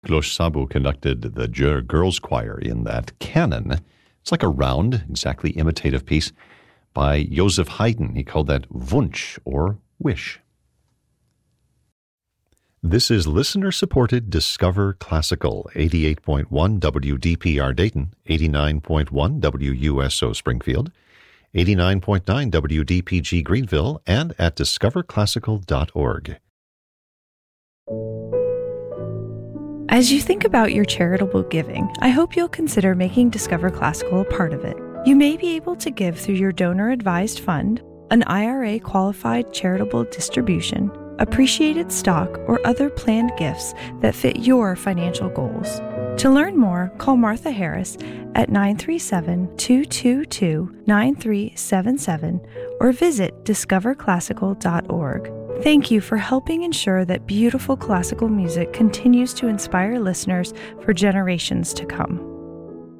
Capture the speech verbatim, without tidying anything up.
Glos Sabu conducted the Ger Girls Choir in that canon. It's like a round, exactly imitative piece by Joseph Haydn. He called that Wunsch, or wish. This is listener-supported Discover Classical, eighty-eight point one W D P R Dayton, eighty-nine point one W U S O Springfield, eighty-nine point nine W D P G Greenville, and at discover classical dot org. As you think about your charitable giving, I hope you'll consider making Discover Classical a part of it. You may be able to give through your donor-advised fund, an I R A-qualified charitable distribution, appreciated stock, or other planned gifts that fit your financial goals. To learn more, call Martha Harris at nine three seven, two two two, nine three seven seven or visit discover classical dot org. Thank you for helping ensure that beautiful classical music continues to inspire listeners for generations to come.